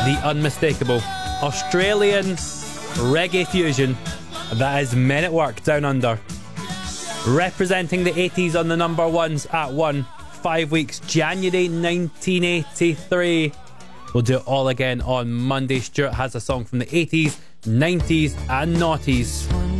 the unmistakable Australian reggae fusion that is Men at Work Down Under. Representing the 80s on the number ones at 5 weeks, January 1983. We'll do it all again on Monday. Stuart has a song from the 80s, 90s and noughties.